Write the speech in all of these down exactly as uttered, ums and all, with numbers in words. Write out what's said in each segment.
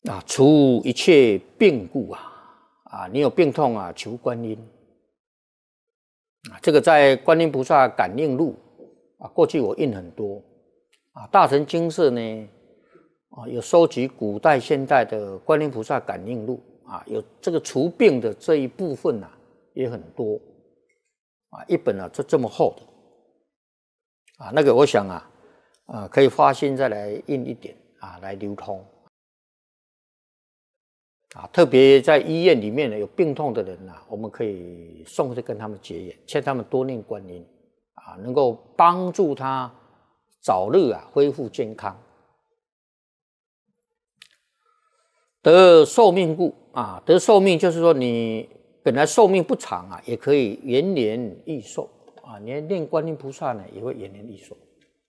啊，除一切病故啊，啊，你有病痛啊，求观音。啊，这个在观音菩萨感应录啊，过去我印很多啊，大乘经社呢啊，有收集古代现代的观音菩萨感应录啊，有这个除病的这一部分啊，也很多啊，一本啊就这么厚的啊，那个我想啊啊可以发心再来印一点啊，来流通。啊，特别在医院里面呢，有病痛的人啊，我们可以送去跟他们结缘，劝他们多念观音，啊，能够帮助他早日啊恢复健康。得寿命故啊，得寿命就是说你本来寿命不长啊，也可以延年益寿啊。你念观音菩萨呢，也会延年益寿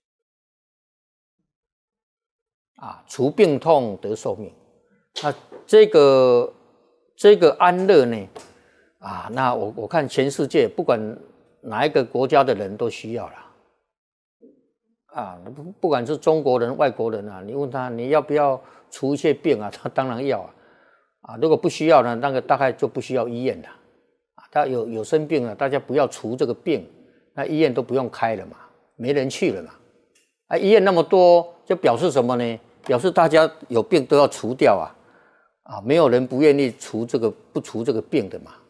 啊，除病痛得寿命。那这个这个安乐呢，啊，那我我看全世界不管哪一个国家的人都需要啦，啊，不不管是中国人、外国人啊，你问他你要不要除一些病啊，他当然要啊，啊，如果不需要呢，那个大概就不需要医院了，啊，他有有生病了，大家不要除这个病，那医院都不用开了嘛，没人去了嘛，啊，医院那么多，就表示什么呢？表示大家有病都要除掉啊。啊，没有人不愿意除这个不除这个病的嘛，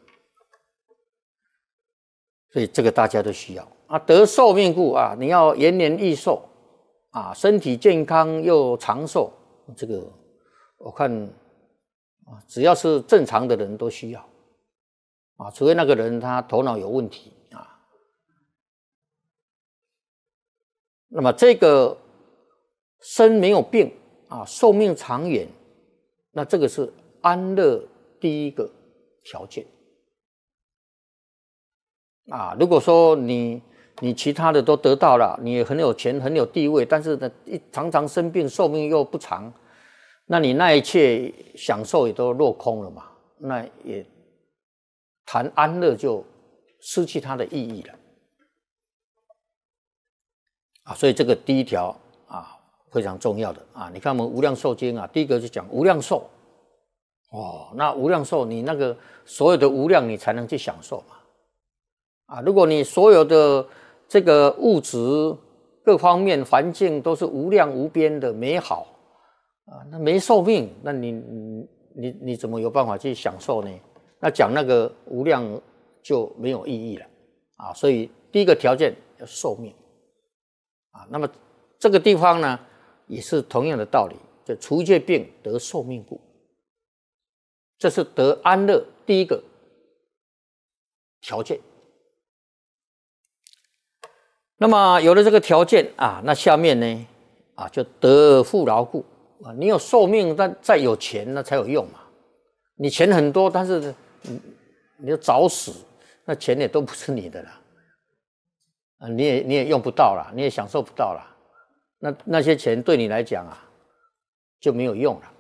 所以这个大家都需要啊。得寿命故啊，你要延年益寿啊，身体健康又长寿，这个我看啊，只要是正常的人都需要啊，除非那个人他头脑有问题啊。那么这个身没有病啊，寿命长远。那这个是安乐第一个条件啊。如果说你你其他的都得到了，你也很有钱很有地位，但是呢，一常常生病，寿命又不长，那你那一切享受也都落空了嘛。那也谈安乐就失去它的意义了啊。所以这个第一条啊。非常重要的啊！你看我们《无量寿经》啊，第一个就讲无量寿哦。那无量寿，你那个所有的无量，你才能去享受嘛啊！如果你所有的这个物质各方面环境都是无量无边的美好啊，那没寿命，那你你你你怎么有办法去享受呢？那讲那个无量就没有意义了啊！所以第一个条件要寿命啊。那么这个地方呢？也是同样的道理，就除一切病得寿命故，这是得安乐第一个条件。那么有了这个条件啊，那下面呢啊就得富饶故啊，你有寿命，但再有钱那才有用嘛。你钱很多，但是你你就早死，那钱也都不是你的了啊，你也你也用不到了，你也享受不到了。那那些钱对你来讲啊，就没有用了。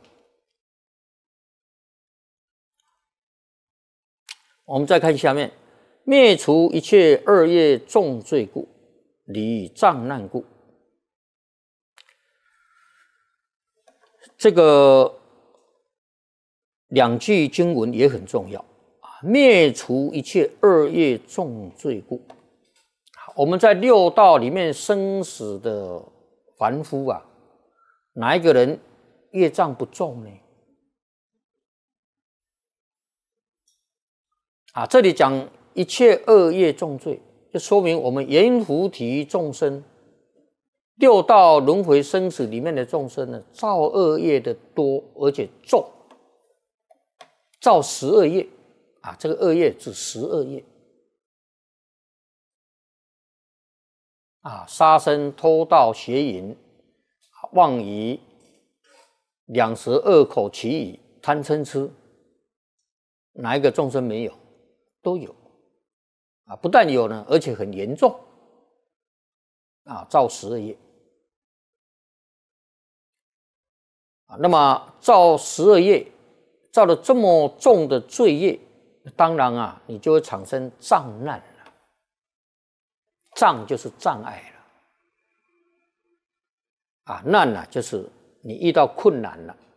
我们再看下面，灭除一切恶业重罪故，离障难故。这个两句经文也很重要啊，灭除一切恶业重罪故。我们在六道里面生死的凡夫啊，哪一个人业障不重呢？啊，这里讲一切恶业重罪，就说明我们阎浮提众生，六道轮回生死里面的众生呢，造恶业的多，而且重，造十恶业啊，这个恶业指十恶业啊，杀生、偷盗、邪淫、妄语、两舌、恶口、绮语、贪嗔痴，哪一个众生没有？都有啊！不但有呢，而且很严重啊！造十恶业啊，那么造十恶业，造了这么重的罪业，当然啊，你就会产生障难了。障就是障碍了啊，难啊就是你遇到困难了